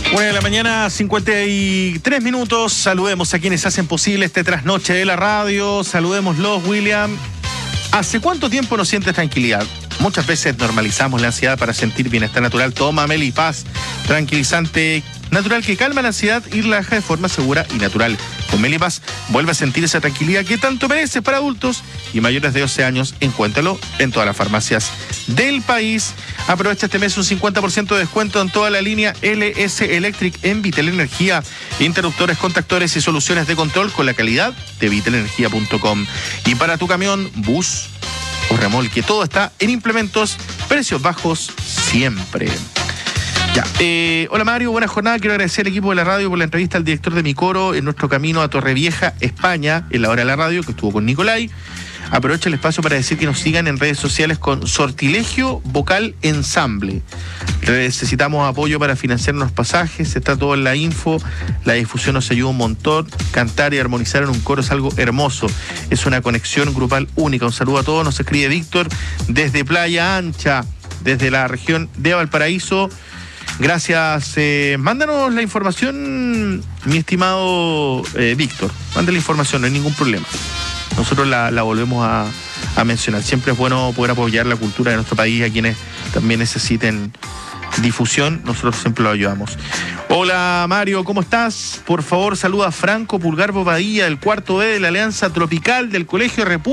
1 de la mañana, 53 minutos. Saludemos a quienes hacen posible este trasnoche de la radio. Saludémoslos, William. ¿Hace cuánto tiempo no sientes tranquilidad? Muchas veces normalizamos la ansiedad para sentir bienestar natural. Toma Melipaz, tranquilizante natural que calma la ansiedad y relaja de forma segura y natural. Con Melipaz vuelve a sentir esa tranquilidad que tanto mereces. Para adultos y mayores de 12 años. Encuéntralo en todas las farmacias del país. Aprovecha este mes un 50% de descuento en toda la línea LS Electric en Vitel Energía. Interruptores, contactores y soluciones de control con la calidad de vitelenergia.com. Y para tu camión, bus o remolque, todo está en implementos, precios bajos siempre. Ya. Hola Mario, buena jornada. Quiero agradecer al equipo de la radio por la entrevista al director de mi coro en nuestro camino a Torrevieja, España, en la hora de la radio, que estuvo con Nicolai. Aprovecho el espacio para decir que nos sigan en redes sociales con Sortilegio Vocal Ensamble. Necesitamos apoyo para financiar los pasajes, está todo en la info, la difusión nos ayuda un montón. Cantar y armonizar en un coro es algo hermoso, es una conexión grupal única. Un saludo a todos, nos escribe Víctor desde Playa Ancha, desde la región de Valparaíso. Gracias, mándanos la información, mi estimado Víctor, manda la información, no hay ningún problema. Nosotros la volvemos a mencionar. Siempre es bueno poder apoyar la cultura de nuestro país a quienes también necesiten difusión. Nosotros siempre lo ayudamos. Hola Mario, ¿cómo estás? Por favor, saluda a Franco Pulgar Bobadilla, del cuarto B de la Alianza Tropical del Colegio República.